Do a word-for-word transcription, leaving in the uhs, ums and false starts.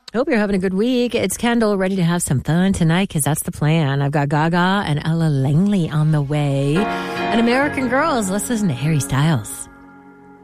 Hope you're having a good week. It's Kendall, ready to have some fun tonight because that's the plan. I've got Gaga and Ella Langley on the way. And American Girls, let's listen to Harry Styles.